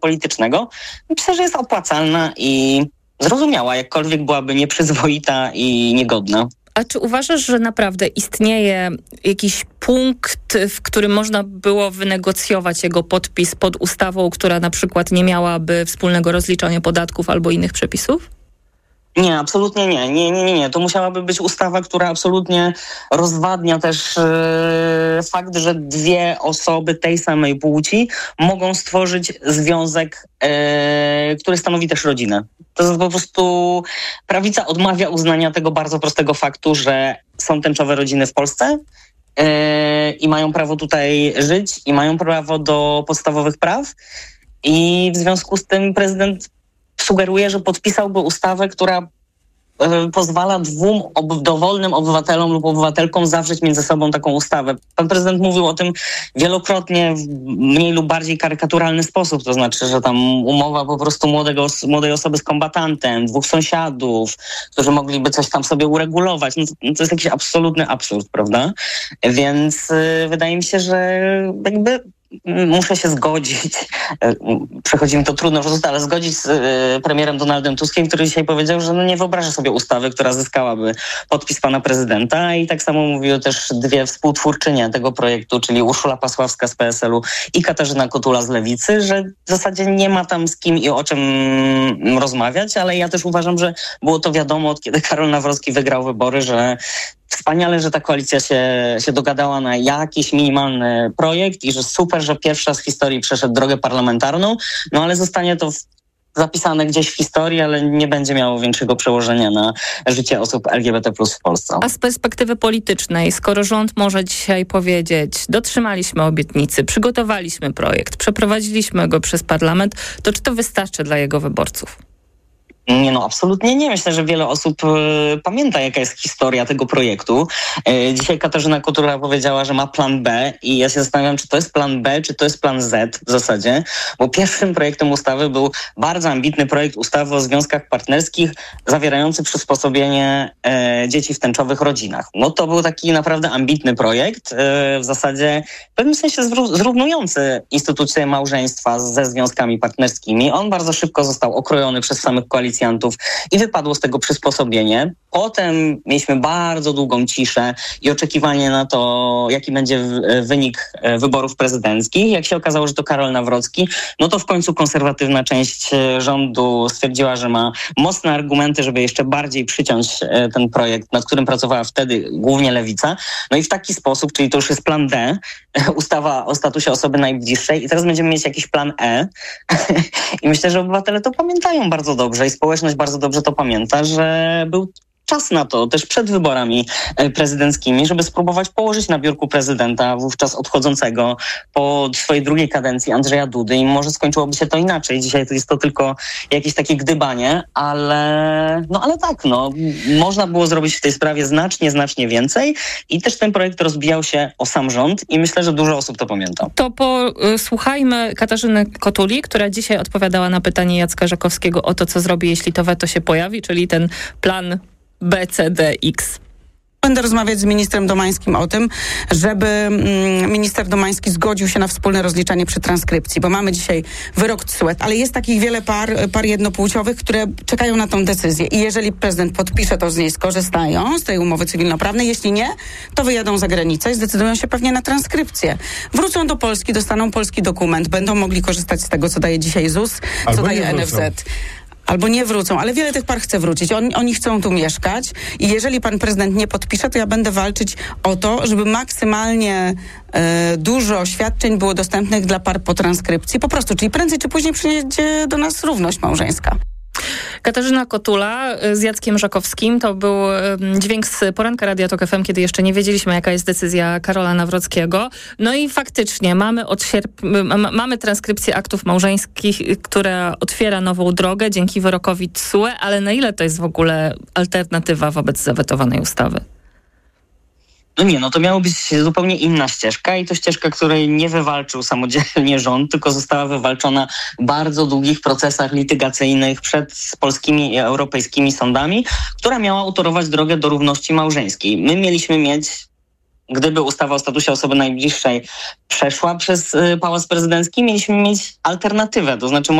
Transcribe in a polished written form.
politycznego, myślę, że jest opłacalna i zrozumiała, jakkolwiek byłaby nieprzyzwoita i niegodna. A czy uważasz, że naprawdę istnieje jakiś punkt, w którym można było wynegocjować jego podpis pod ustawą, która na przykład nie miałaby wspólnego rozliczania podatków albo innych przepisów? Nie, absolutnie nie. Nie. To musiałaby być ustawa, która absolutnie rozwadnia też fakt, że dwie osoby tej samej płci mogą stworzyć związek, który stanowi też rodzinę. To jest po prostu prawica odmawia uznania tego bardzo prostego faktu, że są tęczowe rodziny w Polsce i mają prawo tutaj żyć i mają prawo do podstawowych praw i w związku z tym prezydent sugeruje, że podpisałby ustawę, która pozwala dwóm dowolnym obywatelom lub obywatelkom zawrzeć między sobą taką ustawę. Pan prezydent mówił o tym wielokrotnie w mniej lub bardziej karykaturalny sposób, to znaczy, że tam umowa po prostu młodej osoby z kombatantem, dwóch sąsiadów, którzy mogliby coś tam sobie uregulować. No to jest jakiś absolutny absurd, prawda? Więc wydaje mi się, że jakby muszę się zgodzić, przechodzi mi to trudno, ale zgodzić z premierem Donaldem Tuskiem, który dzisiaj powiedział, że nie wyobraża sobie ustawy, która zyskałaby podpis pana prezydenta i tak samo mówiły też dwie współtwórczynie tego projektu, czyli Urszula Pasławska z PSL-u i Katarzyna Kotula z Lewicy, że w zasadzie nie ma tam z kim i o czym rozmawiać, ale ja też uważam, że było to wiadomo od kiedy Karol Nawrocki wygrał wybory, że wspaniale, że ta koalicja się dogadała na jakiś minimalny projekt i że super, że pierwszy raz w historii przeszedł drogę parlamentarną, no ale zostanie to zapisane gdzieś w historii, ale nie będzie miało większego przełożenia na życie osób LGBT+ w Polsce. A z perspektywy politycznej, skoro rząd może dzisiaj powiedzieć, dotrzymaliśmy obietnicy, przygotowaliśmy projekt, przeprowadziliśmy go przez parlament, to czy to wystarczy dla jego wyborców? Nie, absolutnie nie. Myślę, że wiele osób pamięta, jaka jest historia tego projektu. Dzisiaj Katarzyna Kotula powiedziała, że ma plan B i ja się zastanawiam, czy to jest plan B, czy to jest plan Z w zasadzie, bo pierwszym projektem ustawy był bardzo ambitny projekt ustawy o związkach partnerskich zawierający przysposobienie dzieci w tęczowych rodzinach. No to był taki naprawdę ambitny projekt, w zasadzie w pewnym sensie zrównujący instytucję małżeństwa ze związkami partnerskimi. On bardzo szybko został okrojony przez samych koalicjantów i wypadło z tego przysposobienie. Potem mieliśmy bardzo długą ciszę i oczekiwanie na to, jaki będzie wynik wyborów prezydenckich. Jak się okazało, że to Karol Nawrocki, no to w końcu konserwatywna część rządu stwierdziła, że ma mocne argumenty, żeby jeszcze bardziej przyciąć ten projekt, nad którym pracowała wtedy głównie Lewica. No i w taki sposób, czyli to już jest plan D, ustawa o statusie osoby najbliższej i teraz będziemy mieć jakiś plan E. I myślę, że obywatele to pamiętają bardzo dobrze i społeczność bardzo dobrze to pamięta, że był czas na to, też przed wyborami prezydenckimi, żeby spróbować położyć na biurku prezydenta, wówczas odchodzącego po swojej drugiej kadencji Andrzeja Dudy i może skończyłoby się to inaczej. Dzisiaj to jest to tylko jakieś takie gdybanie, ale tak, można było zrobić w tej sprawie znacznie więcej i też ten projekt rozbijał się o sam rząd i myślę, że dużo osób to pamięta. To posłuchajmy Katarzyny Kotuli, która dzisiaj odpowiadała na pytanie Jacka Żakowskiego o to, co zrobi, jeśli to weto się pojawi, czyli ten plan B, C, D, X. Będę rozmawiać z ministrem Domańskim o tym, żeby minister Domański zgodził się na wspólne rozliczanie przy transkrypcji, bo mamy dzisiaj wyrok TSUE, ale jest takich wiele par jednopłciowych, które czekają na tą decyzję i jeżeli prezydent podpisze, to z niej skorzystają, z tej umowy cywilnoprawnej, jeśli nie, to wyjadą za granicę i zdecydują się pewnie na transkrypcję. Wrócą do Polski, dostaną polski dokument, będą mogli korzystać z tego, co daje dzisiaj ZUS, co daje NFZ. Albo nie wrócą, ale wiele tych par chce wrócić. Oni chcą tu mieszkać i jeżeli pan prezydent nie podpisze, to ja będę walczyć o to, żeby maksymalnie dużo świadczeń było dostępnych dla par po transkrypcji. Po prostu, czyli prędzej czy później przyjedzie do nas równość małżeńska. Katarzyna Kotula z Jackiem Żakowskim. To był dźwięk z poranka Radia Tok FM, kiedy jeszcze nie wiedzieliśmy, jaka jest decyzja Karola Nawrockiego. No i faktycznie mamy transkrypcję aktów małżeńskich, która otwiera nową drogę dzięki wyrokowi TSUE, ale na ile to jest w ogóle alternatywa wobec zawetowanej ustawy? To miała być zupełnie inna ścieżka i to ścieżka, której nie wywalczył samodzielnie rząd, tylko została wywalczona w bardzo długich procesach litygacyjnych przed polskimi i europejskimi sądami, która miała utorować drogę do równości małżeńskiej. My mieliśmy mieć gdyby ustawa o statusie osoby najbliższej przeszła przez Pałac Prezydencki, mieliśmy mieć alternatywę, to znaczy